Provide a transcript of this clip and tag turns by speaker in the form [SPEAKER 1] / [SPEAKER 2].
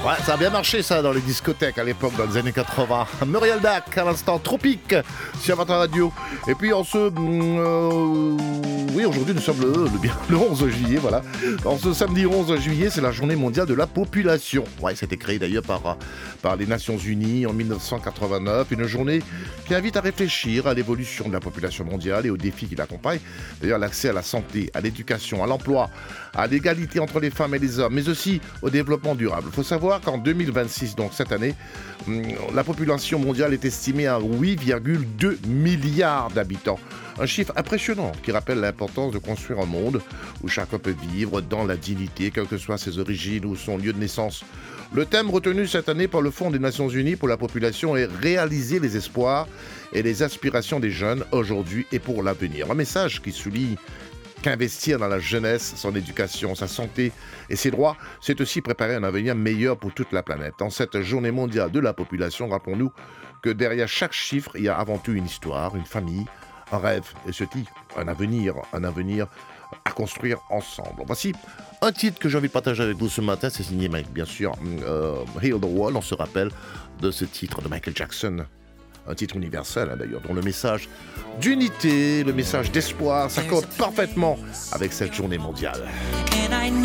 [SPEAKER 1] Ouais, ça a bien marché ça dans les discothèques à l'époque, dans les années 80. Muriel Dac, à l'instant, Tropique sur votre radio. Et puis oui, aujourd'hui nous sommes le 11 juillet, voilà. En ce samedi 11 juillet, c'est la journée mondiale de la population. Ouais, c'était créé d'ailleurs par les Nations Unies en 1989. Une journée qui invite à réfléchir à l'évolution de la population mondiale et aux défis qui l'accompagnent. D'ailleurs, l'accès à la santé, à l'éducation, à l'emploi, à l'égalité entre les femmes et les hommes, mais aussi au développement durable. Il faut savoir qu'en 2026, donc cette année, la population mondiale est estimée à 8,2 milliards d'habitants. Un chiffre impressionnant qui rappelle l'importance de construire un monde où chacun peut vivre dans la dignité, quelles que soient ses origines ou son lieu de naissance. Le thème retenu cette année par le Fonds des Nations Unies pour la population est réaliser les espoirs et les aspirations des jeunes aujourd'hui et pour l'avenir. Un message qui souligne qu'investir dans la jeunesse, son éducation, sa santé et ses droits, c'est aussi préparer un avenir meilleur pour toute la planète. En cette journée mondiale de la population, rappelons-nous que derrière chaque chiffre, il y a avant tout une histoire, une famille, un rêve et surtout un avenir à construire ensemble. Voici un titre que j'ai envie de partager avec vous ce matin, c'est signé bien sûr Heal the World. On se rappelle de ce titre de Michael Jackson. Un titre universel d'ailleurs, dont le message d'unité, le message d'espoir s'accorde parfaitement avec cette journée mondiale.